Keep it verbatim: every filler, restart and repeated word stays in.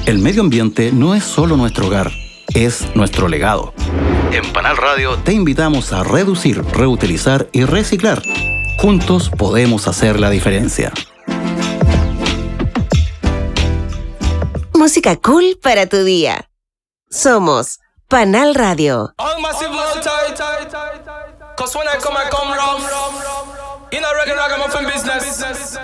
El medio ambiente no es solo nuestro hogar, es nuestro legado. En Panal Radio te invitamos a reducir, reutilizar y reciclar. Juntos podemos hacer la diferencia. Música cool para tu día. Somos Panal Radio. All massive multi, cause when I come, I come rough. In a regular ragamuffin business.